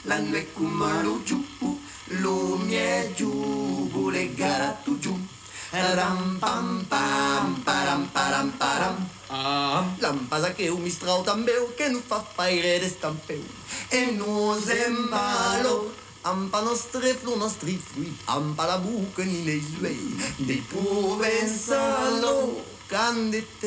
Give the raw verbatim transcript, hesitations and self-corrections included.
la nuit come lo giù, lo mie giù, le garatu giù. Ram pam pam, param param param. Ah. Lampasa que o mistral tambeu, que não fa faire destampeu. E nos embalo, ampa nostre flu, nostri frui, ampa la buca ni le zuei. Di Provenzalo, candete